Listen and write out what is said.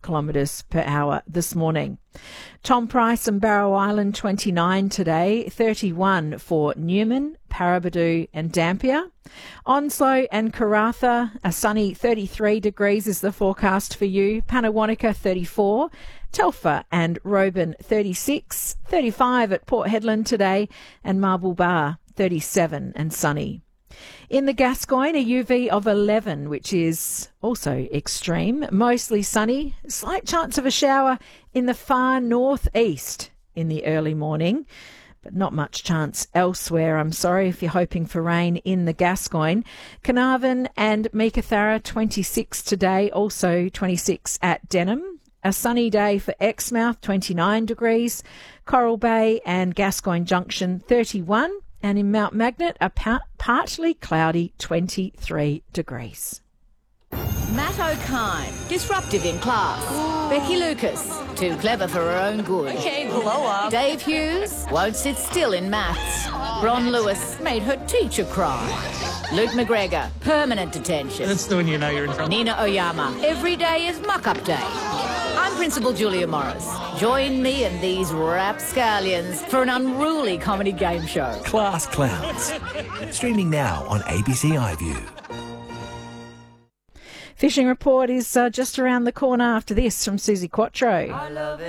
kilometres per hour this morning. Tom Price and Barrow Island 29 today, 31 for Newman, Paraburdoo and Dampier. Onslow and Karratha, a sunny 33 degrees is the forecast for you. Pannawonica 34, Telfer and Roban 36, 35 at Port Hedland today, and Marble Bar 37 and sunny. In the Gascoyne, a UV of 11, which is also extreme. Mostly sunny, slight chance of a shower in the far northeast in the early morning, but not much chance elsewhere. I'm sorry if you're hoping for rain in the Gascoyne. Carnarvon and Meekatharra 26 today, also 26 at Denham. A sunny day for Exmouth, 29 degrees. Coral Bay and Gascoyne Junction 31. And in Mount Magnet, a partly cloudy 23 degrees. Matt O'Kine, disruptive in class. Becky Lucas, too clever for her own good. Okay, blow up. Dave Hughes, won't sit still in maths. Ron Lewis made her teacher cry. Luke McGregor, permanent detention. That's when you know you're in trouble. Nina Oyama, every day is muck-up day. I'm Principal Julia Morris. Join me and these rapscallions for an unruly comedy game show. Class Clowns. Streaming now on ABC iView. Fishing Report is just around the corner after this from Susie Quattro.